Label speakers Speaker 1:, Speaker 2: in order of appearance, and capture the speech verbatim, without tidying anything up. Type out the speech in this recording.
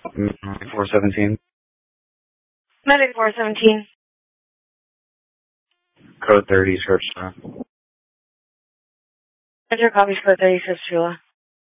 Speaker 1: four seventeen.
Speaker 2: Medic four seventeen.
Speaker 1: Code thirty, Scripture.
Speaker 2: Enter copy code thirty, Scripture.